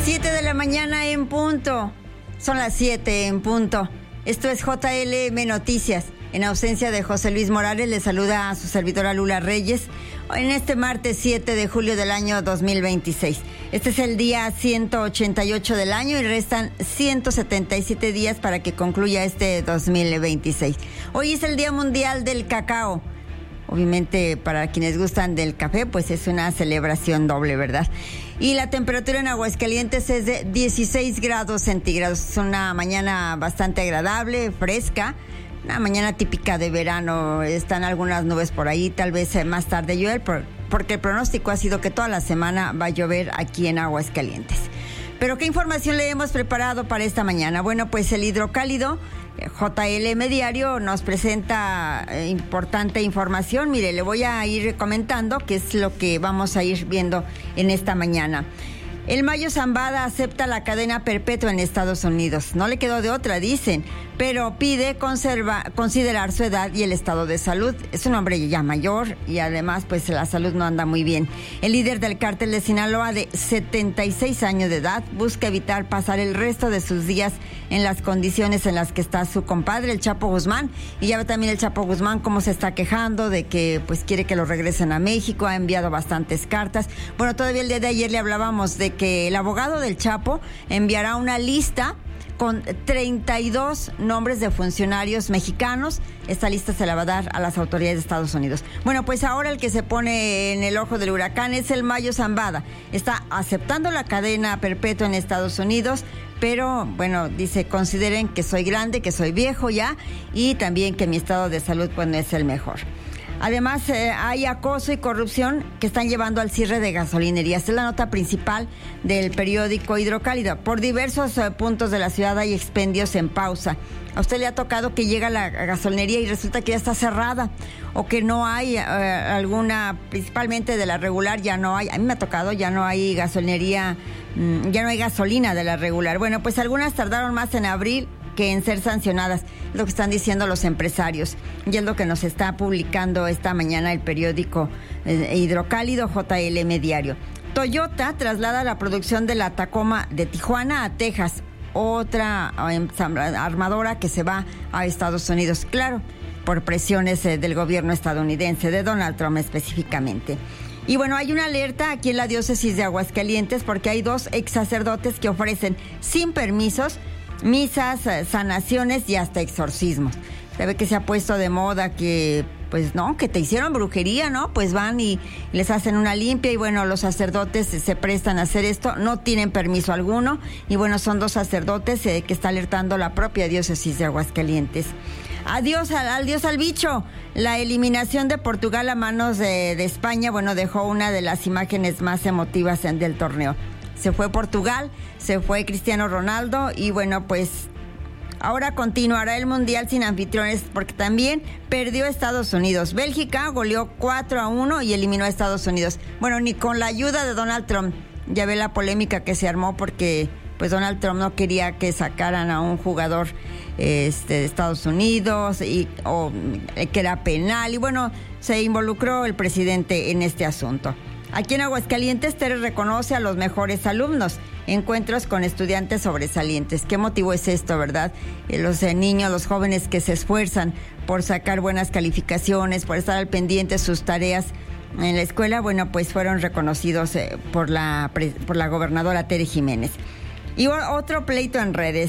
7 de la mañana en punto. Son las 7 en punto. Esto es JLM Noticias. En ausencia de José Luis Morales, le saluda a su servidora Lula Reyes en este martes 7 de julio del año 2026. Este es el día 188 del año y restan 177 días para que concluya este 2026. Hoy es el Día Mundial del Cacao. Obviamente, para quienes gustan del café, pues es una celebración doble, ¿verdad? Y la temperatura en Aguascalientes es de 16 grados centígrados. Es una mañana bastante agradable, fresca. Una mañana típica de verano. Están algunas nubes por ahí, tal vez más tarde llueve, porque el pronóstico ha sido que toda la semana va a llover aquí en Aguascalientes. Pero ¿qué información le hemos preparado para esta mañana? Bueno, pues el Hidrocálido, JLM Diario, nos presenta importante información. Mire, le voy a ir comentando qué es lo que vamos a ir viendo en esta mañana. El Mayo Zambada acepta la cadena perpetua en Estados Unidos. No le quedó de otra, dicen, pero pide considerar su edad y el estado de salud. Es un hombre ya mayor y además pues la salud no anda muy bien. El líder del cártel de Sinaloa, de 76 años de edad, busca evitar pasar el resto de sus días en las condiciones en las que está su compadre, el Chapo Guzmán. Y ya ve también el Chapo Guzmán cómo se está quejando de que pues quiere que lo regresen a México. Ha enviado bastantes cartas. Bueno, todavía el día de ayer le hablábamos de que el abogado del Chapo enviará una lista con 32 nombres de funcionarios mexicanos. Esta lista se la va a dar a las autoridades de Estados Unidos. Bueno, pues ahora el que se pone en el ojo del huracán es el Mayo Zambada. Está aceptando la cadena perpetua en Estados Unidos, pero bueno, dice, consideren que soy grande, que soy viejo ya, y también que mi estado de salud pues no es el mejor. Además, hay acoso y corrupción que están llevando al cierre de gasolinerías. Es la nota principal del periódico Hidrocálido. Por diversos puntos de la ciudad hay expendios en pausa. A usted le ha tocado que llega a la gasolinería y resulta que ya está cerrada, o que no hay alguna, principalmente de la regular, ya no hay. A mí me ha tocado, ya no hay gasolinería, ya no hay gasolina de la regular. Bueno, pues algunas tardaron más en abrir que en ser sancionadas, es lo que están diciendo los empresarios, y es lo que nos está publicando esta mañana el periódico Hidrocálido, JLM Diario. Toyota traslada la producción de la Tacoma de Tijuana a Texas, otra armadora que se va a Estados Unidos, claro, por presiones del gobierno estadounidense, de Donald Trump específicamente. Y bueno, hay una alerta aquí en la diócesis de Aguascalientes porque hay 2 ex sacerdotes que ofrecen sin permisos misas, sanaciones y hasta exorcismos. Se ve que se ha puesto de moda que, pues no, que te hicieron brujería, ¿no? Pues van y les hacen una limpia y bueno, los sacerdotes se prestan a hacer esto, no tienen permiso alguno y bueno, son 2 sacerdotes que está alertando la propia diócesis de Aguascalientes. Adiós al bicho. La eliminación de Portugal a manos de España, bueno, dejó una de las imágenes más emotivas del torneo. Se fue Portugal, se fue Cristiano Ronaldo y bueno, pues ahora continuará el Mundial sin anfitriones porque también perdió Estados Unidos. Bélgica goleó 4-1 y eliminó a Estados Unidos. Bueno, ni con la ayuda de Donald Trump. Ya ve la polémica que se armó porque pues Donald Trump no quería que sacaran a un jugador de Estados Unidos o que era penal y bueno, se involucró el presidente en este asunto. Aquí en Aguascalientes, Tere reconoce a los mejores alumnos. Encuentros con estudiantes sobresalientes. ¿Qué motivo es esto, verdad? Los niños, los jóvenes que se esfuerzan por sacar buenas calificaciones, por estar al pendiente de sus tareas en la escuela, bueno, pues fueron reconocidos por la gobernadora Tere Jiménez. Y otro pleito en redes,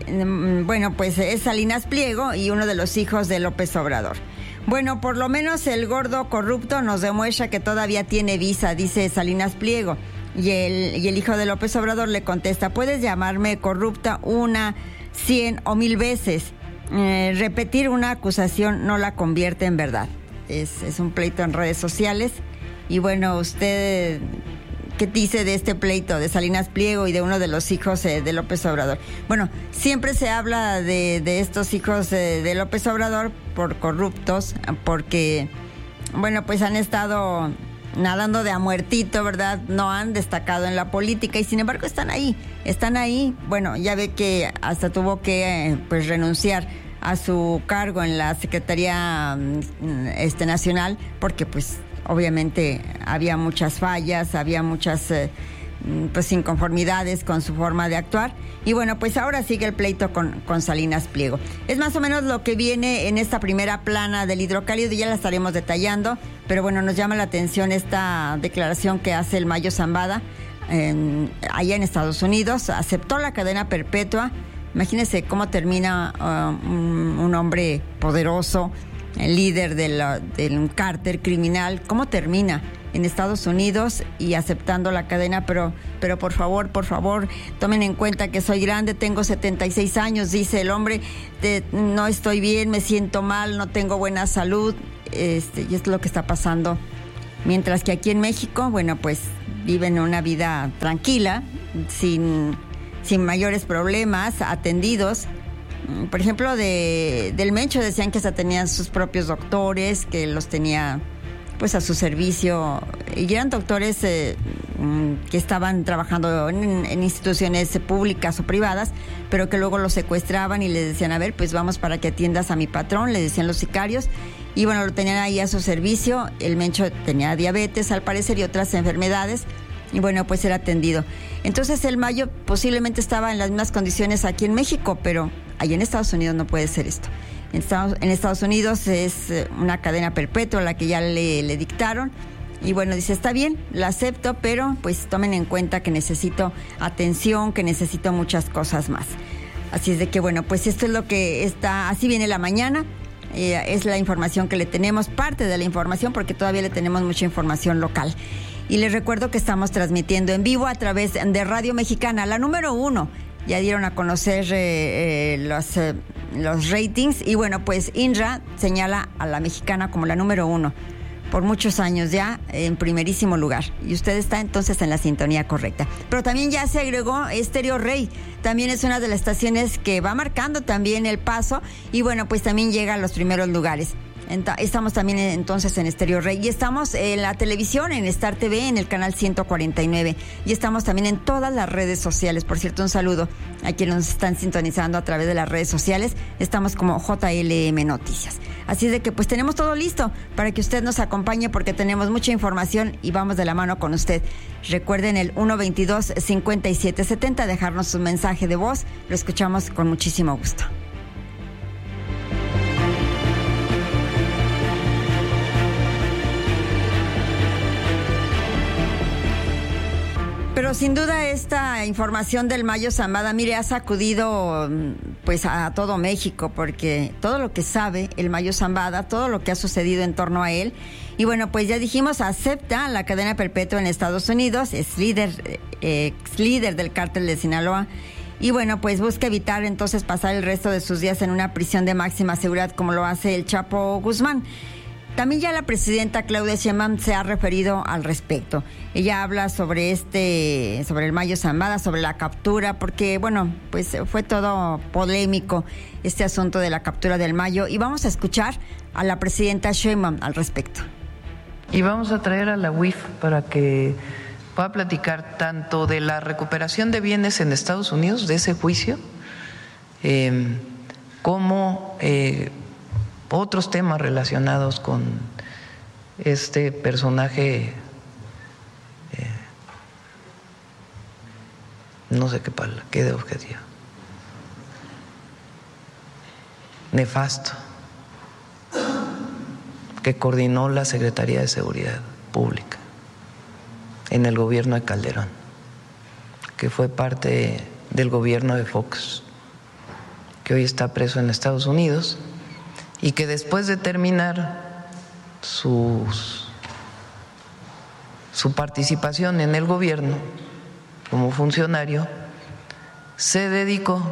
bueno, pues es Salinas Pliego y uno de los hijos de López Obrador. Bueno, por lo menos el gordo corrupto nos demuestra que todavía tiene visa, dice Salinas Pliego. Y el hijo de López Obrador le contesta, puedes llamarme corrupta 1, 100 o 1000 veces. Repetir una acusación no la convierte en verdad. Es un pleito en redes sociales. Y bueno, usted, ¿qué dice de este pleito de Salinas Pliego y de uno de los hijos de López Obrador? Bueno, siempre se habla de estos hijos de López Obrador por corruptos, porque, bueno, pues han estado nadando de a muertito, ¿verdad? No han destacado en la política y sin embargo están ahí. Bueno, ya ve que hasta tuvo que pues renunciar a su cargo en la Secretaría Nacional porque pues obviamente había muchas fallas, había muchas pues inconformidades con su forma de actuar. Y bueno, pues ahora sigue el pleito con Salinas Pliego. Es más o menos lo que viene en esta primera plana del hidrocálido y ya la estaremos detallando, pero bueno, nos llama la atención esta declaración que hace el Mayo Zambada allá en Estados Unidos. Aceptó la cadena perpetua. Imagínense cómo termina un hombre poderoso, el líder de un cártel criminal, cómo termina en Estados Unidos y aceptando la cadena, pero por favor, tomen en cuenta que soy grande, tengo 76 años, dice el hombre, no estoy bien, me siento mal, no tengo buena salud, y es lo que está pasando. Mientras que aquí en México, bueno, pues viven una vida tranquila, sin mayores problemas, atendidos. Por ejemplo, del Mencho decían que hasta tenían sus propios doctores, que los tenía pues a su servicio, y eran doctores que estaban trabajando en instituciones públicas o privadas, pero que luego los secuestraban y les decían, a ver, pues vamos para que atiendas a mi patrón, le decían los sicarios, y bueno, lo tenían ahí a su servicio. El Mencho tenía diabetes al parecer y otras enfermedades, y bueno, pues era atendido. Entonces el Mayo posiblemente estaba en las mismas condiciones aquí en México, pero allá en Estados Unidos no puede ser esto. En Estados Unidos es una cadena perpetua la que ya le dictaron, y bueno, dice, está bien, la acepto, pero pues tomen en cuenta que necesito atención, que necesito muchas cosas más. Así es de que bueno, pues esto es lo que está, así viene la mañana. Es la información que le tenemos, parte de la información, porque todavía le tenemos mucha información local. Y les recuerdo que estamos transmitiendo en vivo a través de Radio Mexicana, la número 1. Ya dieron a conocer los ratings, y bueno, pues INRA señala a la Mexicana como la número 1 por muchos años ya, en primerísimo lugar, y usted está entonces en la sintonía correcta. Pero también ya se agregó Estéreo Rey, también es una de las estaciones que va marcando también el paso, y bueno, pues también llega a los primeros lugares. Estamos también entonces en Estéreo Rey, y estamos en la televisión, en Star TV, en el canal 149, y estamos también en todas las redes sociales. Por cierto, un saludo a quienes nos están sintonizando a través de las redes sociales. Estamos como JLM Noticias. Así de que pues tenemos todo listo para que usted nos acompañe, porque tenemos mucha información y vamos de la mano con usted. Recuerden el 122-5770, dejarnos un mensaje de voz, lo escuchamos con muchísimo gusto. Pero sin duda esta información del Mayo Zambada, mire, ha sacudido pues a todo México, porque todo lo que sabe el Mayo Zambada, todo lo que ha sucedido en torno a él, y bueno, pues ya dijimos, acepta la cadena perpetua en Estados Unidos, es ex líder del cártel de Sinaloa, y bueno, pues busca evitar entonces pasar el resto de sus días en una prisión de máxima seguridad como lo hace el Chapo Guzmán. También ya la presidenta Claudia Sheinbaum se ha referido al respecto. Ella habla sobre el Mayo Zambada, sobre la captura, porque bueno, pues fue todo polémico este asunto de la captura del Mayo, y vamos a escuchar a la presidenta Sheinbaum al respecto. Y vamos a traer a la UIF para que pueda platicar tanto de la recuperación de bienes en Estados Unidos, de ese juicio, como otros temas relacionados con este personaje, no sé qué de objetivo, nefasto, que coordinó la Secretaría de Seguridad Pública en el gobierno de Calderón, que fue parte del gobierno de Fox, que hoy está preso en Estados Unidos, y que después de terminar su participación en el gobierno como funcionario, se dedicó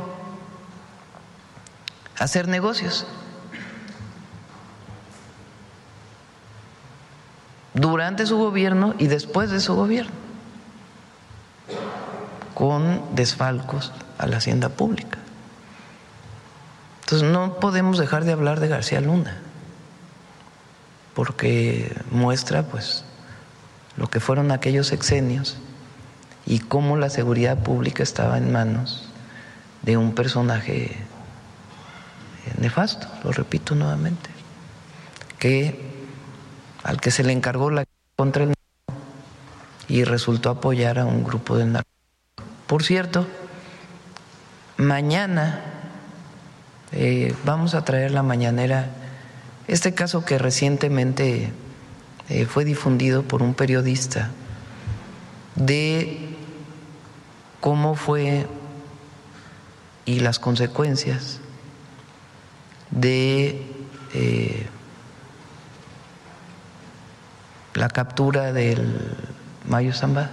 a hacer negocios durante su gobierno y después de su gobierno, con desfalcos a la hacienda pública. Entonces no podemos dejar de hablar de García Luna, porque muestra pues lo que fueron aquellos sexenios y cómo la seguridad pública estaba en manos de un personaje nefasto, lo repito nuevamente, al que se le encargó la contra el y resultó apoyar a un grupo de narcotráfico. Por cierto, mañana vamos a traer la mañanera este caso que recientemente fue difundido por un periodista de cómo fue y las consecuencias de la captura del Mayo Zambada,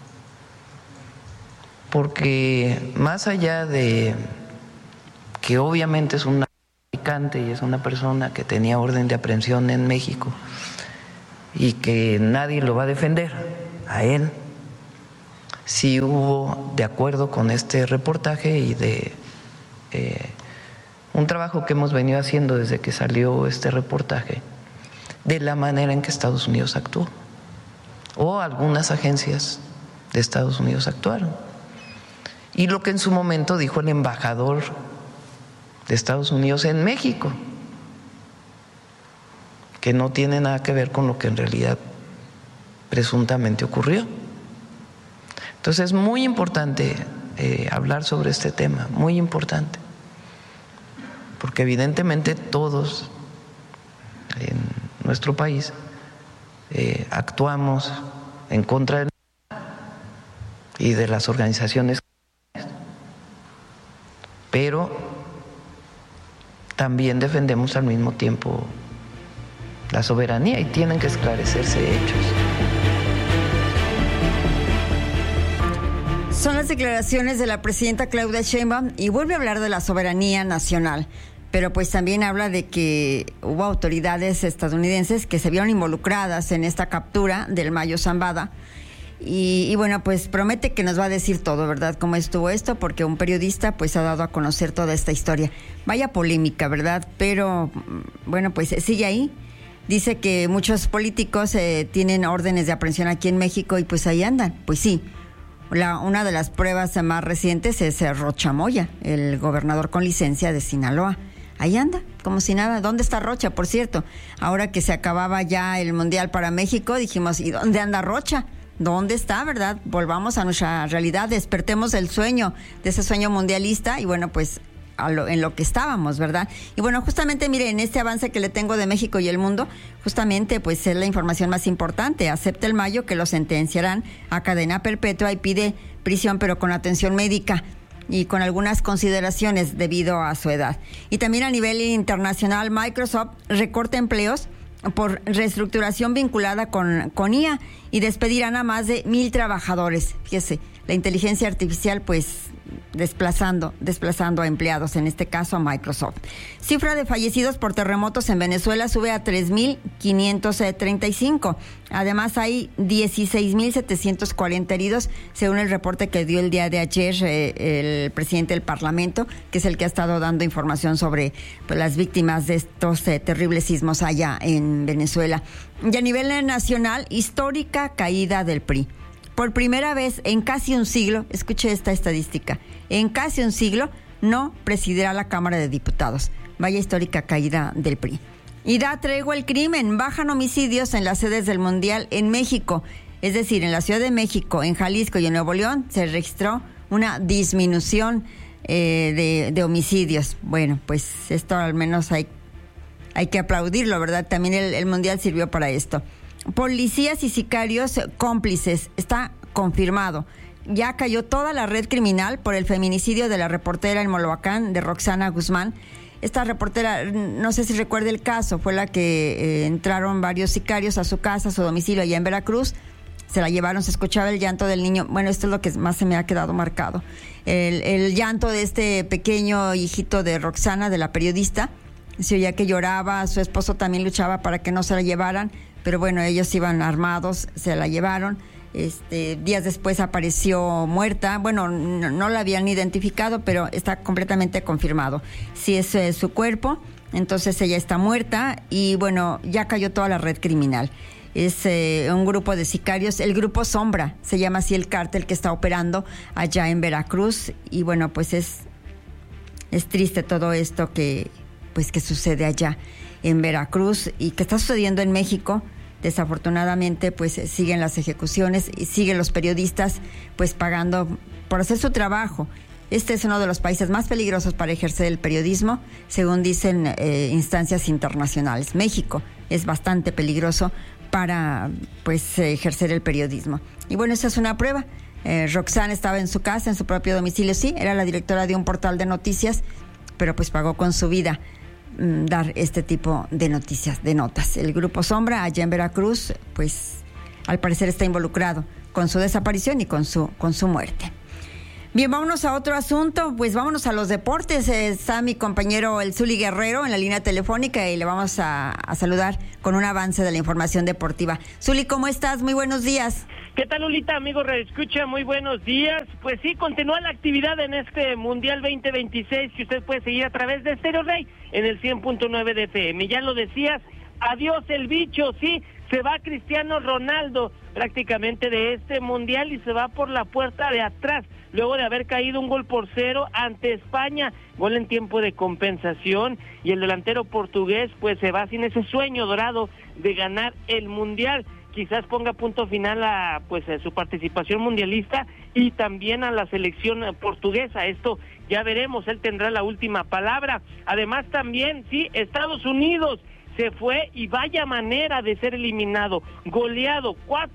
porque más allá de que obviamente es un narcotraficante y es una persona que tenía orden de aprehensión en México y que nadie lo va a defender a él, sí hubo, de acuerdo con este reportaje y de un trabajo que hemos venido haciendo desde que salió este reportaje, de la manera en que Estados Unidos actuó, o algunas agencias de Estados Unidos actuaron. Y lo que en su momento dijo el embajador de Estados Unidos en México, que no tiene nada que ver con lo que en realidad presuntamente ocurrió. Entonces es muy importante hablar sobre este tema, muy importante, porque evidentemente todos en nuestro país actuamos en contra de y de las organizaciones, pero también defendemos al mismo tiempo la soberanía y tienen que esclarecerse hechos. Son las declaraciones de la presidenta Claudia Sheinbaum y vuelve a hablar de la soberanía nacional, pero pues también habla de que hubo autoridades estadounidenses que se vieron involucradas en esta captura del Mayo Zambada y bueno, pues promete que nos va a decir todo, ¿verdad? Cómo estuvo esto, porque un periodista pues ha dado a conocer toda esta historia. Vaya polémica, ¿verdad? Pero bueno, pues sigue ahí. Dice que muchos políticos tienen órdenes de aprehensión aquí en México y pues ahí andan. Pues sí. Una de las pruebas más recientes es Rocha Moya, el gobernador con licencia de Sinaloa. Ahí anda, como si nada. ¿Dónde está Rocha, por cierto? Ahora que se acababa ya el Mundial para México, dijimos, ¿y dónde anda Rocha? ¿Dónde está, verdad? Volvamos a nuestra realidad, despertemos el sueño de ese sueño mundialista y bueno, pues en lo que estábamos, ¿verdad? Y bueno, justamente, mire, en este avance que le tengo de México y el mundo, justamente, pues es la información más importante. Acepta el Mayo que lo sentenciarán a cadena perpetua y pide prisión, pero con atención médica y con algunas consideraciones debido a su edad. Y también a nivel internacional, Microsoft recorta empleos por reestructuración vinculada con IA y despedirán a más de 1,000 trabajadores. Fíjese, la inteligencia artificial, pues desplazando a empleados, en este caso a Microsoft. Cifra de fallecidos por terremotos en Venezuela sube a 3,535. Además hay 16,740 heridos, según el reporte que dio el día de ayer el presidente del Parlamento, que es el que ha estado dando información sobre pues, las víctimas de estos terribles sismos allá en Venezuela. Y a nivel nacional, histórica caída del PRI. Por primera vez en casi un siglo, escuche esta estadística, en casi un siglo no presidirá la Cámara de Diputados. Vaya histórica caída del PRI. Y da tregua al crimen, bajan homicidios en las sedes del Mundial en México. Es decir, en la Ciudad de México, en Jalisco y en Nuevo León se registró una disminución de homicidios. Bueno, pues esto al menos hay que aplaudirlo, ¿verdad? También el Mundial sirvió para esto. Policías y sicarios cómplices, está confirmado. Ya cayó toda la red criminal por el feminicidio de la reportera en Moloacán, de Roxana Guzmán. Esta reportera, no sé si recuerda el caso, fue la que entraron varios sicarios a su casa, a su domicilio allá en Veracruz. Se la llevaron, se escuchaba el llanto del niño. Bueno, esto es lo que más se me ha quedado marcado. El llanto de este pequeño hijito de Roxana, de la periodista. Se oía que lloraba, su esposo también luchaba para que no se la llevaran. Pero bueno, ellos iban armados, se la llevaron. Días después apareció muerta. Bueno, no la habían identificado, pero está completamente confirmado. Si es su cuerpo, entonces ella está muerta y bueno, ya cayó toda la red criminal. Es un grupo de sicarios, el Grupo Sombra, se llama así el cártel que está operando allá en Veracruz. Y bueno, pues es triste todo esto que sucede allá en Veracruz y que está sucediendo en México. desafortunadamente pues siguen las ejecuciones y siguen los periodistas pues pagando por hacer su trabajo. Este es uno de los países más peligrosos para ejercer el periodismo, según dicen instancias internacionales. México es bastante peligroso para pues ejercer el periodismo. Y bueno, esa es una prueba. Roxana estaba en su casa, en su propio domicilio, sí, era la directora de un portal de noticias, pero pues pagó con su vida dar este tipo de noticias, de notas. El Grupo Sombra, allá en Veracruz, pues al parecer está involucrado con su desaparición y con su muerte. Bien, vámonos a otro asunto, pues vámonos a los deportes. Está mi compañero El Zuli Guerrero en la línea telefónica y le vamos a saludar con un avance de la información deportiva. Zuli, ¿cómo estás? Muy buenos días. ¿Qué tal, Lulita, amigo redescucha? Muy buenos días. Pues sí, continúa la actividad en este Mundial 2026 que usted puede seguir a través de Stereo Rey en el 100.9 de FM. Ya lo decías, adiós el bicho, sí, se va Cristiano Ronaldo prácticamente de este Mundial y se va por la puerta de atrás, luego de haber caído 1-0 ante España, gol en tiempo de compensación, y el delantero portugués pues se va sin ese sueño dorado de ganar el Mundial. Quizás ponga punto final a su participación mundialista y también a la selección portuguesa. Esto ya veremos, él tendrá la última palabra. Además también, sí, Estados Unidos se fue y vaya manera de ser eliminado, goleado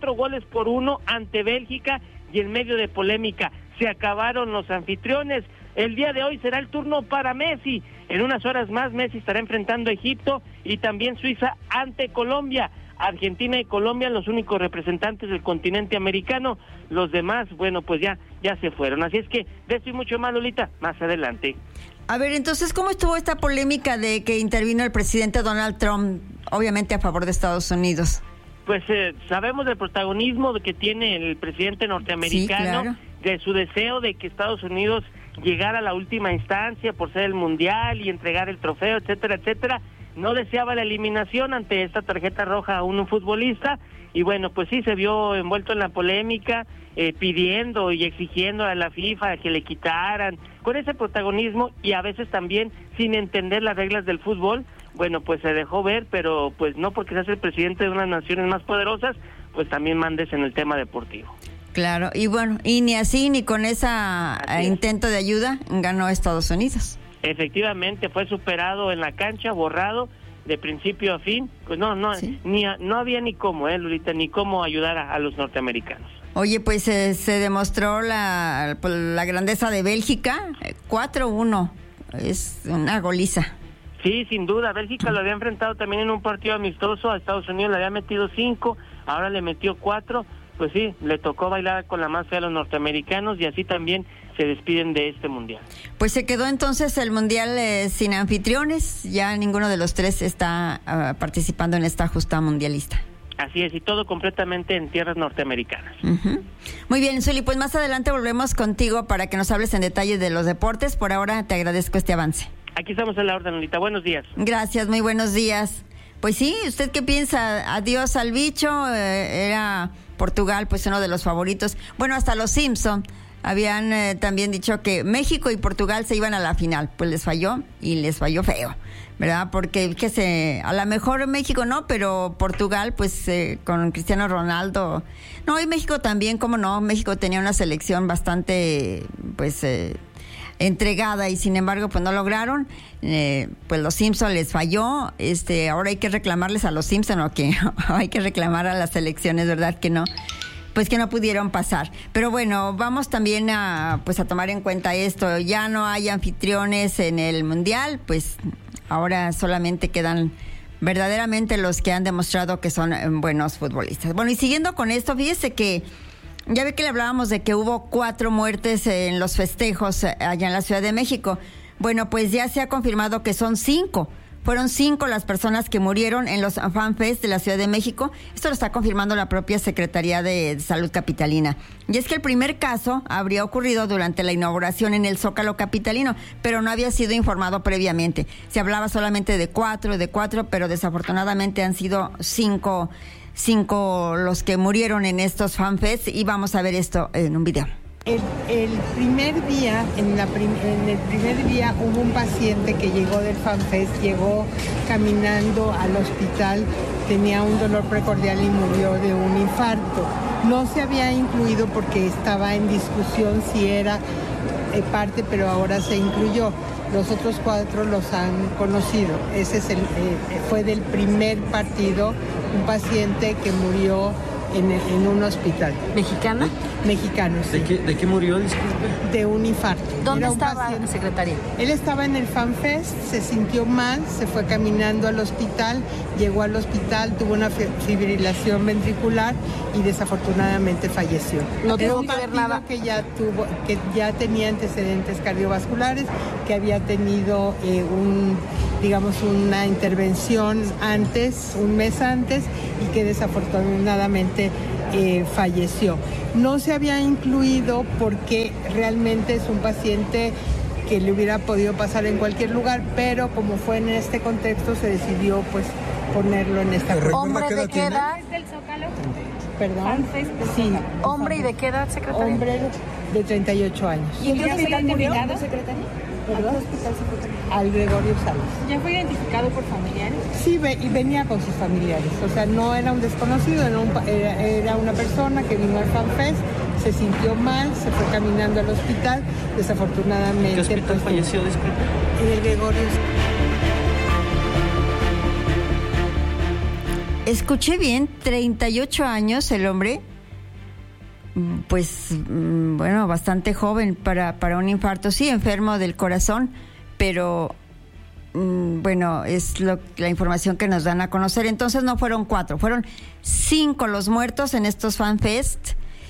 4-1 ante Bélgica y en medio de polémica. Se acabaron los anfitriones. El día de hoy será el turno para Messi. En unas horas más Messi estará enfrentando a Egipto y también Suiza ante Colombia. Argentina y Colombia, los únicos representantes del continente americano. Los demás, bueno, pues ya se fueron. Así es que de esto y mucho más, Lolita, más adelante. A ver, entonces, ¿cómo estuvo esta polémica de que intervino el presidente Donald Trump, obviamente a favor de Estados Unidos? Pues sabemos del protagonismo que tiene el presidente norteamericano, sí, claro, de su deseo de que Estados Unidos llegara a la última instancia por ser el mundial y entregar el trofeo, etcétera, etcétera. No deseaba la eliminación ante esta tarjeta roja a un futbolista y bueno, pues sí se vio envuelto en la polémica, pidiendo y exigiendo a la FIFA que le quitaran, con ese protagonismo y a veces también sin entender las reglas del fútbol. Bueno, pues se dejó ver, pero pues no porque seas el presidente de una de las naciones más poderosas, pues también mandes en el tema deportivo. Claro, y bueno, y ni así ni con ese intento de ayuda ganó Estados Unidos. Efectivamente, fue superado en la cancha, borrado de principio a fin. Pues ¿sí? No había ni cómo, Lulita, ni cómo ayudar a los norteamericanos. Oye, pues se demostró la grandeza de Bélgica, 4-1, es una goliza. Sí, sin duda, Bélgica lo había enfrentado también en un partido amistoso, a Estados Unidos le había metido 5, ahora le metió 4, pues sí, le tocó bailar con la más fea a los norteamericanos y así también se despiden de este mundial. Pues se quedó entonces el mundial sin anfitriones, ya ninguno de los tres está participando en esta justa mundialista. Así es, y todo completamente en tierras norteamericanas. Uh-huh. Muy bien, Zuli, pues más adelante volvemos contigo para que nos hables en detalle de los deportes. Por ahora te agradezco este avance. Aquí estamos en la orden, Lolita. Buenos días. Gracias, muy buenos días. Pues sí, ¿usted qué piensa? Adiós al bicho, era Portugal pues uno de los favoritos. Bueno, hasta los Simpson habían también dicho que México y Portugal se iban a la final, pues les falló y les falló feo, ¿verdad? Porque a lo mejor México no, pero Portugal pues con Cristiano Ronaldo, no, y México también, cómo no, México tenía una selección bastante pues entregada y sin embargo pues no lograron, pues los Simpson les falló, ahora hay que reclamarles a los Simpson o que hay que reclamar a las selecciones, ¿verdad? Que no, pues que no pudieron pasar. Pero bueno, vamos también a tomar en cuenta esto, ya no hay anfitriones en el Mundial, pues ahora solamente quedan verdaderamente los que han demostrado que son buenos futbolistas. Bueno, y siguiendo con esto, fíjese que ya ve que le hablábamos de que hubo 4 muertes en los festejos allá en la Ciudad de México. Bueno, pues ya se ha confirmado que son 5. Fueron 5 las personas que murieron en los FanFest de la Ciudad de México. Esto lo está confirmando la propia Secretaría de Salud Capitalina. Y es que el primer caso habría ocurrido durante la inauguración en el Zócalo capitalino, pero no había sido informado previamente. Se hablaba solamente de 4, pero desafortunadamente han sido 5 los que murieron en estos FanFest y vamos a ver esto en un video. El primer día, en el primer día hubo un paciente que llegó del FanFest, llegó caminando al hospital, tenía un dolor precordial y murió de un infarto. No se había incluido porque estaba en discusión si era parte, pero ahora se incluyó. Los otros 4 los han conocido. Ese fue del primer partido, un paciente que murió en un hospital. ¿Mexicana? Mexicano, sí. ¿De qué murió, disculpe? De un infarto. ¿Dónde estaba, secretaria? Él estaba en el FanFest, se sintió mal, se fue caminando al hospital, llegó al hospital, tuvo una fibrilación ventricular y desafortunadamente falleció. No tuvo que ver nada. Que ya tenía antecedentes cardiovasculares, que había tenido una intervención antes, un mes antes, y que desafortunadamente falleció. No se había incluido porque realmente es un paciente que le hubiera podido pasar en cualquier lugar, pero como fue en este contexto se decidió pues ponerlo en esta. ¿Hombre de qué edad? ¿Es del Zócalo? ¿Perdón? Sí. ¿Hombre y de qué edad, secretaria? Hombre de 38 años. ¿Y en qué hospital murió, secretaria? ¿Perdón? ¿A qué hospital se fue? Al Gregorio Salas. ¿Ya fue identificado por familiares? Sí, y venía con sus familiares. O sea, no era un desconocido, era una persona que vino al FanFest, se sintió mal, se fue caminando al hospital, desafortunadamente. ¿Qué hospital falleció, disculpe? En el Gregorio. Escuché bien, 38 años el hombre. Pues, bueno, bastante joven para un infarto, sí, enfermo del corazón, pero, bueno, es la información que nos dan a conocer. Entonces no fueron 4, fueron 5 los muertos en estos FanFest.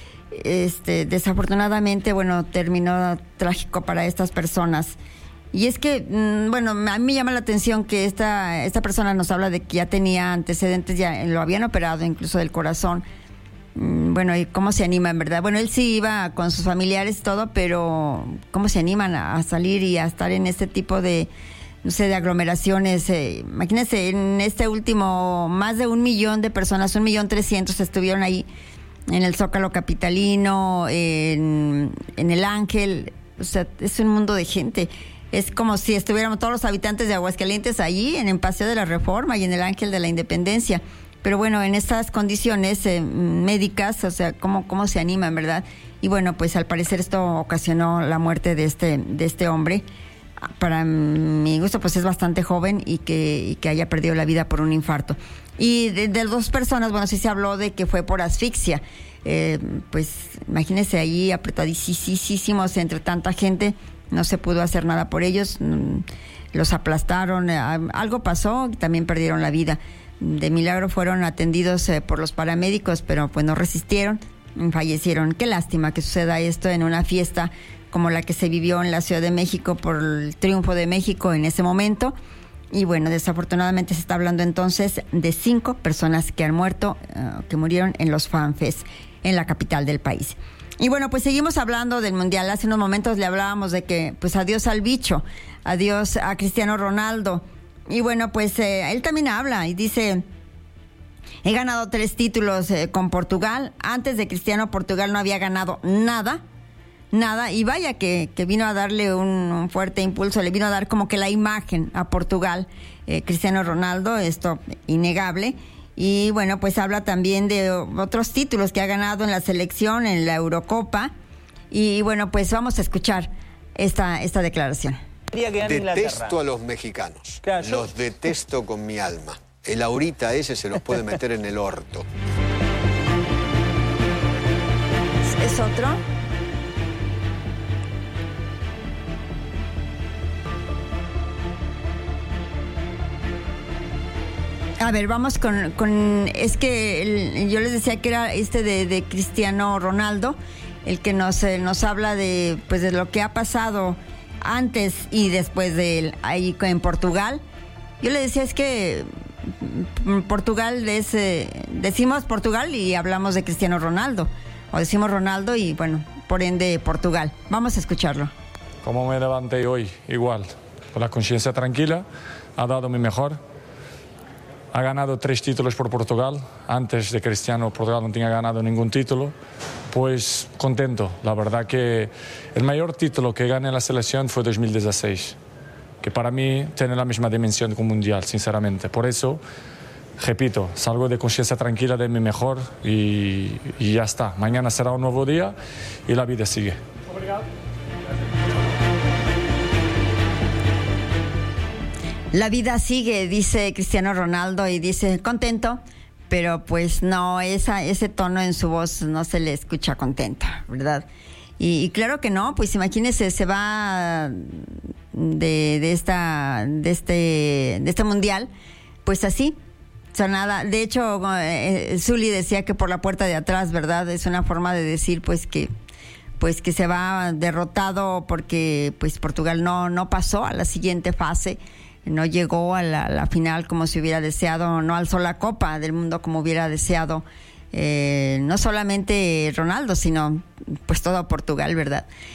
Desafortunadamente, bueno, terminó trágico para estas personas. Y es que, bueno, a mí me llama la atención que esta persona nos habla de que ya tenía antecedentes, ya lo habían operado incluso del corazón. Bueno, y cómo se animan, ¿verdad? Bueno, él sí iba con sus familiares y todo, pero cómo se animan a salir y a estar en este tipo de, no sé, de aglomeraciones. Imagínense, en este último, más de 1 millón de personas, 1.300.000 estuvieron ahí en el Zócalo capitalino, en el Ángel. O sea, es un mundo de gente. Es como si estuviéramos todos los habitantes de Aguascalientes allí en el Paseo de la Reforma y en el Ángel de la Independencia. Pero bueno, en estas condiciones médicas, o sea, ¿cómo se animan, verdad? Y bueno, pues al parecer esto ocasionó la muerte de este hombre. Para mi gusto, pues es bastante joven y que haya perdido la vida por un infarto. Y de 2 personas, bueno, sí se habló de que fue por asfixia. Pues imagínense ahí apretadísimos entre tanta gente, no se pudo hacer nada por ellos, los aplastaron, algo pasó y también perdieron la vida. De milagro fueron atendidos por los paramédicos, pero pues no resistieron, fallecieron. Qué lástima que suceda esto en una fiesta como la que se vivió en la Ciudad de México por el triunfo de México en ese momento. Y bueno, desafortunadamente se está hablando entonces de 5 personas que han muerto, que murieron en los FanFest en la capital del país. Y bueno, pues seguimos hablando del Mundial. Hace unos momentos le hablábamos de que pues adiós al bicho, adiós a Cristiano Ronaldo. Y bueno, pues él también habla y dice: he ganado 3 títulos con Portugal. Antes de Cristiano, Portugal no había ganado nada. Y vaya que vino a darle un fuerte impulso, le vino a dar como que la imagen a Portugal, Cristiano Ronaldo, esto innegable. Y bueno, pues habla también de otros títulos que ha ganado en la selección, en la Eurocopa. Y bueno, pues vamos a escuchar esta declaración. Detesto a los mexicanos. Claro, los detesto con mi alma. El ahorita ese se los puede meter en el orto. ¿Es otro? A ver, vamos con es que yo les decía que era de Cristiano Ronaldo, el que nos habla de pues de lo que ha pasado antes y después de él ahí en Portugal. Yo le decía, es que Portugal decimos Portugal y hablamos de Cristiano Ronaldo, o decimos Ronaldo y bueno, por ende Portugal. Vamos a escucharlo. Como me levanté hoy, igual, con la conciencia tranquila, ha dado mi mejor. ha ganado 3 títulos por Portugal. Antes de Cristiano, Portugal no tenía ganado ningún título. Pues contento. La verdad que el mayor título que gané en la selección fue 2016, que para mí tiene la misma dimensión que un mundial, sinceramente. Por eso, repito, salgo de conciencia tranquila de mi mejor y ya está. Mañana será un nuevo día y la vida sigue. Obrigado. La vida sigue, dice Cristiano Ronaldo, y dice contento, pero pues no, ese tono en su voz no se le escucha contento, ¿verdad? Y claro que no, pues imagínese, se va de este mundial, pues así, sonada. De hecho, Zuli decía que por la puerta de atrás, ¿verdad? Es una forma de decir pues que se va derrotado porque pues Portugal no pasó a la siguiente fase. No llegó a la final como se hubiera deseado, no alzó la Copa del Mundo como hubiera deseado, no solamente Ronaldo, sino pues todo Portugal, ¿verdad?